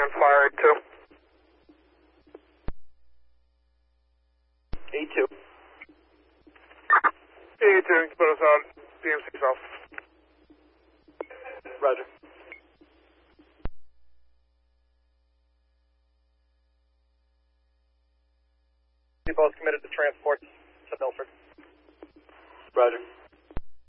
and fire 2. E2. E2, you can put us on BM6 off. Roger. You both committed to transport to Milford. Roger.